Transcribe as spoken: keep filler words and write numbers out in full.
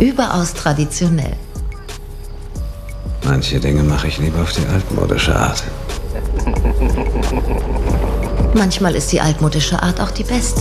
Überaus traditionell. Manche Dinge mache ich lieber auf die altmodische Art. Manchmal ist die altmodische Art auch die beste.